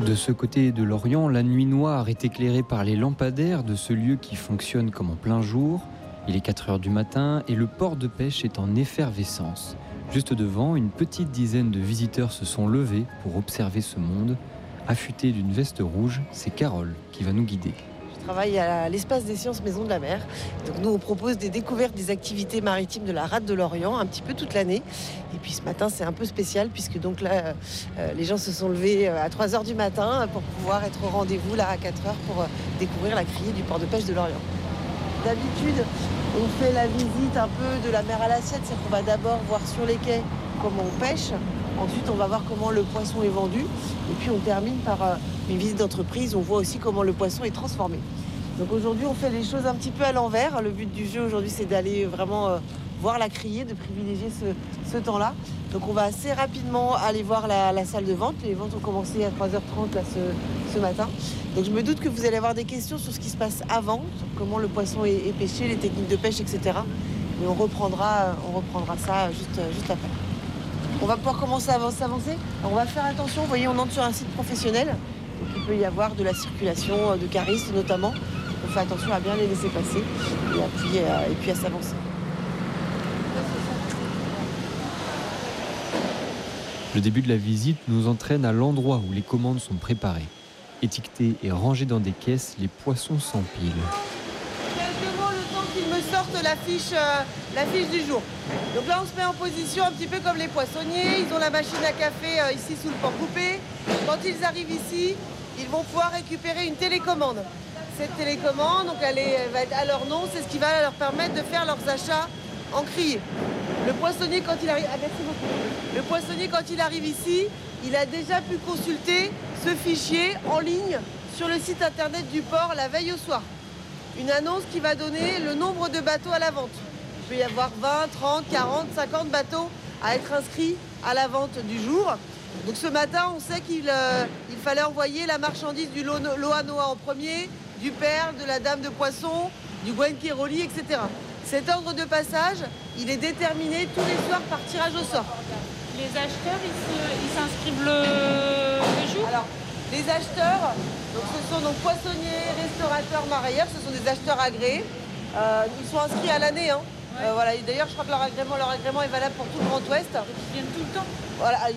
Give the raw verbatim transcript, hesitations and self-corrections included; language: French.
De ce côté de l'Orient, la nuit noire est éclairée par les lampadaires de ce lieu qui fonctionne comme en plein jour. Il est quatre heures du matin et le port de pêche est en effervescence. Juste devant, une petite dizaine de visiteurs se sont levés pour observer ce monde. Affûtée d'une veste rouge, c'est Carole qui va nous guider. Je travaille à l'espace des sciences Maison de la Mer. Donc nous, on propose des découvertes des activités maritimes de la rade de l'Orient un petit peu toute l'année. Et puis ce matin, c'est un peu spécial puisque donc là, euh, les gens se sont levés à trois heures du matin pour pouvoir être au rendez-vous là à quatre heures pour euh, découvrir la criée du port de pêche de l'Orient. D'habitude, on fait la visite un peu de la mer à l'assiette, c'est qu'on va d'abord voir sur les quais comment on pêche. Ensuite, on va voir comment le poisson est vendu. Et puis, on termine par euh, une visite d'entreprise. On voit aussi comment le poisson est transformé. Donc aujourd'hui, on fait les choses un petit peu à l'envers. Le but du jeu aujourd'hui, c'est d'aller vraiment euh, voir la criée, de privilégier ce, ce temps-là. Donc on va assez rapidement aller voir la, la salle de vente. Les ventes ont commencé à trois heures trente là, ce, ce matin. Donc je me doute que vous allez avoir des questions sur ce qui se passe avant, sur comment le poisson est, est pêché, les techniques de pêche, et cetera. Mais on reprendra, on reprendra ça juste, juste après. On va pouvoir commencer à avancer. Alors on va faire attention, vous voyez, on entre sur un site professionnel. Donc il peut y avoir de la circulation de caristes notamment. On fait attention à bien les laisser passer et, à puis, euh, et puis à s'avancer. Le début de la visite nous entraîne à l'endroit où les commandes sont préparées. Étiquetés et rangés dans des caisses, les poissons s'empilent. Quelques mots, le temps qu'ils me sortent la fiche, euh, la fiche du jour. Donc là, on se met en position un petit peu comme les poissonniers. Ils ont la machine à café euh, ici sous le port coupé. Quand ils arrivent ici, ils vont pouvoir récupérer une télécommande. Cette télécommande, donc elle, est, elle va être à leur nom. C'est ce qui va leur permettre de faire leurs achats en criée. Le poissonnier, quand il arrive, ah, merci beaucoup. Le poissonnier, quand il arrive ici, il a déjà pu consulter ce fichier en ligne sur le site internet du port la veille au soir. Une annonce qui va donner le nombre de bateaux à la vente. Il peut y avoir vingt, trente, quarante, cinquante bateaux à être inscrits à la vente du jour. Donc ce matin, on sait qu'il euh, il fallait envoyer la marchandise du Loa Noa en premier, du Perle, de la Dame de Poisson, du Gwenqueroli, et cetera. Cet ordre de passage, il est déterminé tous les soirs par tirage au sort. Les acheteurs, ils s'inscrivent le, le jour. Alors, les acheteurs, donc ce sont donc poissonniers, restaurateurs, marailleurs, ce sont des acheteurs agréés. Euh, ils sont inscrits à l'année. Hein. Ouais. Euh, voilà. D'ailleurs, je crois que leur agrément, leur agrément est valable pour tout le Grand Ouest. Ils viennent tout le temps. Voilà.